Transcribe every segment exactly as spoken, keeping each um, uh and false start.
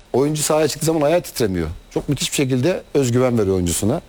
oyuncu sahaya çıktığı zaman ayağı titremiyor. Çok müthiş bir şekilde özgüven veriyor oyuncusuna.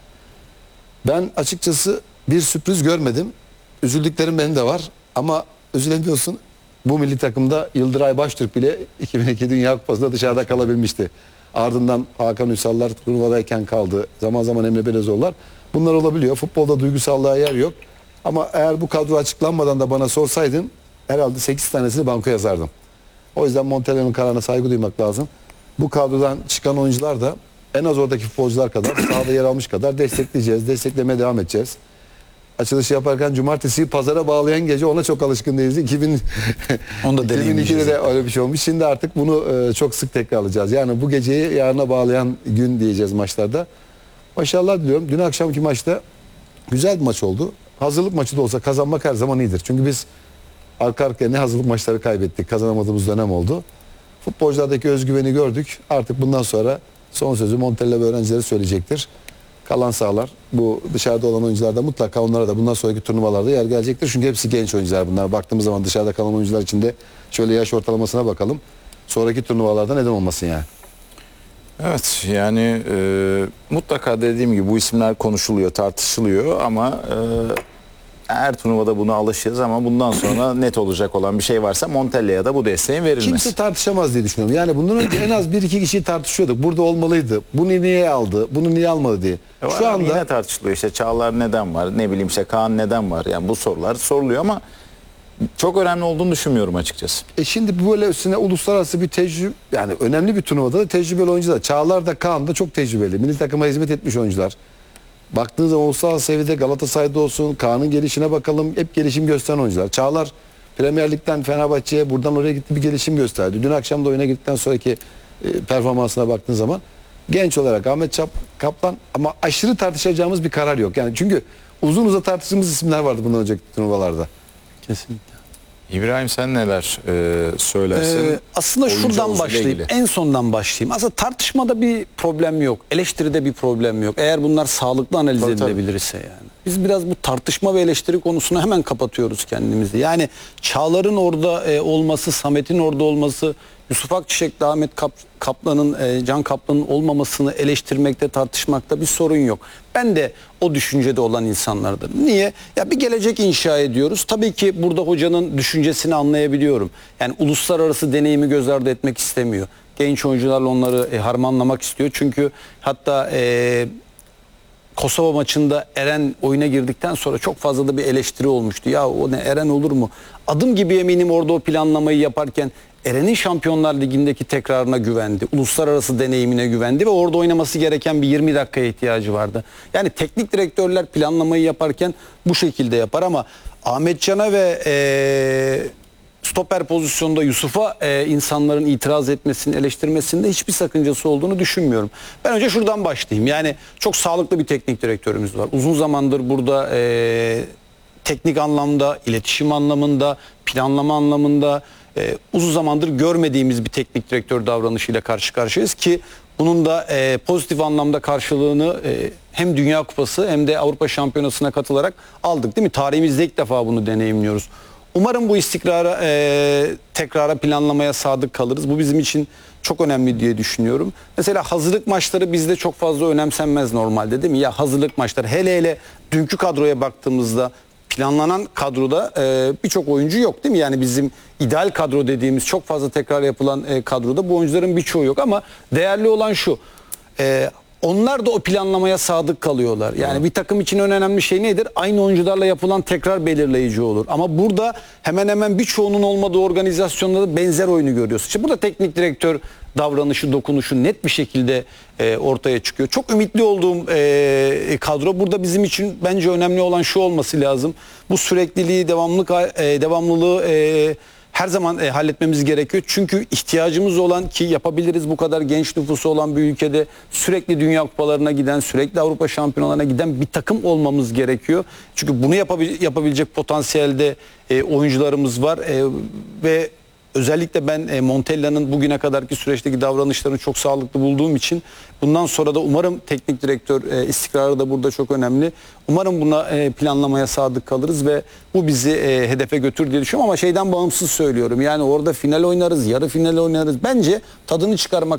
Ben açıkçası bir sürpriz görmedim. Üzüldüklerim benim de var. Ama üzülemiyorsun. Bu milli takımda Yıldıray Baştürk bile iki bin iki Dünya Kupası'nda dışarıda kalabilmişti. Ardından Hakan Ünsallar turnuvadayken kaldı. Zaman zaman Emre Belezoğullar. Bunlar olabiliyor. Futbolda duygusallığa yer yok. Ama eğer bu kadro açıklanmadan da bana sorsaydın herhalde sekiz tanesini banko yazardım. O yüzden Montella'nın kararına saygı duymak lazım. Bu kadrodan çıkan oyuncular da en az oradaki futbolcular kadar sahada yer almış kadar destekleyeceğiz. Desteklemeye devam edeceğiz. Açılışı yaparken cumartesi pazara bağlayan gece ona çok alışkın değiliz. iki bin, iki bin ikide de öyle bir şey olmuş. Şimdi artık bunu e, çok sık tekrarlayacağız. Yani bu geceyi yarına bağlayan gün diyeceğiz maçlarda. Başarılar diliyorum. Dün akşamki maçta güzel bir maç oldu. Hazırlık maçı da olsa kazanmak her zaman iyidir. Çünkü biz arka arkaya ne hazırlık maçları kaybettik. Kazanamadığımız dönem oldu. Futbolculardaki özgüveni gördük. Artık bundan sonra son sözü Montella ve öğrencileri söyleyecektir. Kalan sahalar, bu dışarıda olan oyuncular da mutlaka onlara da bundan sonraki turnuvalarda yer gelecektir. Çünkü hepsi genç oyuncular bunlar. Baktığımız zaman dışarıda kalan oyuncular içinde şöyle yaş ortalamasına bakalım. Sonraki turnuvalarda neden olmasın yani. Evet, yani e, mutlaka dediğim gibi bu isimler konuşuluyor, tartışılıyor ama e, her turnuvada buna alışırız ama bundan sonra net olacak olan bir şey varsa Montella'ya da bu desteğin verilmez. Kimse tartışamaz diye düşünüyorum. Yani bundan önce en az bir iki kişiyi tartışıyorduk. Burada olmalıydı. Bunu niye aldı? Bunu niye almadı diye. E Şu anda yine tartışılıyor. İşte Çağlar neden var? Ne bileyim işte Kaan neden var? Yani bu sorular soruluyor ama çok önemli olduğunu düşünmüyorum açıkçası. E şimdi böyle üstüne uluslararası bir tecrübe, yani önemli bir turnuvada da tecrübeli oyuncular. Çağlar da Kaan da çok tecrübeli. Milli takıma hizmet etmiş oyuncular. Baktığınız zaman uluslararası seviyede Galatasaray'da olsun, Kaan'ın gelişine bakalım, hep gelişim gösteren oyuncular. Çağlar Premier Lig'den Fenerbahçe'ye buradan oraya gitti, bir gelişim gösterdi. Dün akşam da oyuna gittikten sonraki e, performansına baktığın zaman genç olarak Ahmet Çap, Kaplan, ama aşırı tartışacağımız bir karar yok. Yani çünkü uzun uzun tartıştığımız isimler vardı bundan önceki turnuvalarda. Kesinlikle. İbrahim sen neler e, söylersin? Ee, aslında şuradan başlayayım. Ilgili. En sondan başlayayım. Aslında tartışmada bir problem yok. Eleştiride bir problem yok. Eğer bunlar sağlıklı analiz Tabii, edilebilirse yani. Biz biraz bu tartışma ve eleştiri konusunu hemen kapatıyoruz kendimizi. Yani Çağlar'ın orada e, olması, Samet'in orada olması, Yusuf Akçiçek'le Ahmet Kap, Kaplan'ın, e, Can Kaplan'ın olmamasını eleştirmekte, tartışmakta bir sorun yok. Ben de o düşüncede olan insanlardım. Niye? Ya bir gelecek inşa ediyoruz. Tabii ki burada hocanın düşüncesini anlayabiliyorum. Yani uluslararası deneyimi göz ardı etmek istemiyor. Genç oyuncularla onları e, harmanlamak istiyor. Çünkü hatta e, Kosova maçında Eren oyuna girdikten sonra çok fazla da bir eleştiri olmuştu. Ya o ne, Eren olur mu? Adım gibi eminim orada o planlamayı yaparken Eren'in Şampiyonlar Ligi'ndeki tekrarına güvendi. Uluslararası deneyimine güvendi ve orada oynaması gereken bir yirmi dakikaya ihtiyacı vardı. Yani teknik direktörler planlamayı yaparken bu şekilde yapar ama Ahmetcan'a ve e, stoper pozisyonda Yusuf'a e, insanların itiraz etmesinin, eleştirmesinde hiçbir sakıncası olduğunu düşünmüyorum. Ben önce şuradan başlayayım. Yani çok sağlıklı bir teknik direktörümüz var. Uzun zamandır burada e, teknik anlamda, iletişim anlamında, planlama anlamında e, uzun zamandır görmediğimiz bir teknik direktör davranışıyla karşı karşıyayız ki bunun da e, pozitif anlamda karşılığını e, hem Dünya Kupası hem de Avrupa Şampiyonası'na katılarak aldık, değil mi? Tarihimizde ilk defa bunu deneyimliyoruz. Umarım bu istikrara, e, tekrara, planlamaya sadık kalırız. Bu bizim için çok önemli diye düşünüyorum. Mesela hazırlık maçları bizde çok fazla önemsenmez normalde, değil mi? Ya hazırlık maçları, hele hele dünkü kadroya baktığımızda planlanan kadroda e, birçok oyuncu yok, değil mi? Yani bizim ideal kadro dediğimiz çok fazla tekrar yapılan e, kadroda bu oyuncuların birçoğu yok ama değerli olan şu. E, Onlar da o planlamaya sadık kalıyorlar. Yani evet. Bir takım için en önemli şey nedir? Aynı oyuncularla yapılan tekrar belirleyici olur. Ama burada hemen hemen birçoğunun olmadığı organizasyonda da benzer oyunu görüyoruz. İşte burada teknik direktör davranışı, dokunuşu net bir şekilde e, ortaya çıkıyor. Çok ümitli olduğum e, kadro. Burada bizim için bence önemli olan şu olması lazım. Bu sürekliliği, devamlılık, e, devamlılığı e, her zaman e, halletmemiz gerekiyor. Çünkü ihtiyacımız olan, ki yapabiliriz, bu kadar genç nüfusu olan bir ülkede sürekli Dünya Kupalarına giden, sürekli Avrupa Şampiyonalarına giden bir takım olmamız gerekiyor. Çünkü bunu yapabil yapabilecek potansiyelde e, oyuncularımız var e, ve özellikle ben e, Montella'nın bugüne kadarki süreçteki davranışlarını çok sağlıklı bulduğum için bundan sonra da umarım teknik direktör e, istikrarı da burada çok önemli. Umarım buna e, planlamaya sadık kalırız ve bu bizi e, hedefe götür diye düşünüyorum ama şeyden bağımsız söylüyorum. Yani orada final oynarız, yarı final oynarız. Bence tadını çıkarmak